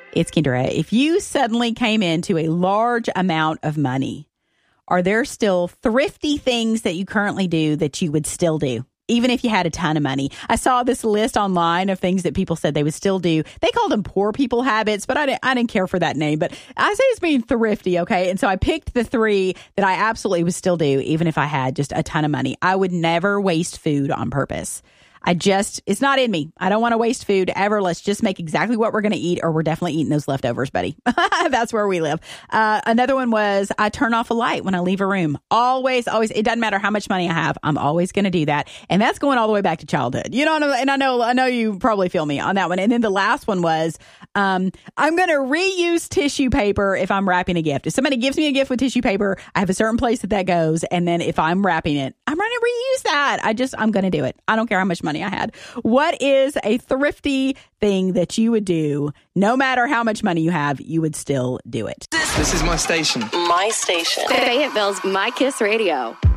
It's Kendra. If you suddenly came into a large amount of money, are there still thrifty things that you currently do that you would still do, even if you had a ton of money? I saw this list online of things that people said they would still do. They called them poor people habits, but I didn't care for that name. But I say it's being thrifty, okay? And so I picked the 3 that I absolutely would still do, even if I had just a ton of money. I would never waste food on purpose. It's not in me. I don't want to waste food ever. Let's just make exactly what we're going to eat, or we're definitely eating those leftovers, buddy. That's where we live. Another one was I turn off a light when I leave a room. Always. It doesn't matter how much money I have. I'm always going to do that. And that's going all the way back to childhood. You know, and I know you probably feel me on that one. And then the last one was, I'm going to reuse tissue paper if I'm wrapping a gift. If somebody gives me a gift with tissue paper, I have a certain place that goes. And then if I'm wrapping it, I'm going to reuse that. I'm going to do it. I don't care how much money I had. What is a thrifty thing that you would do, no matter how much money you have, you would still do it? This is my station. My station. Fayetteville's My Kiss Radio.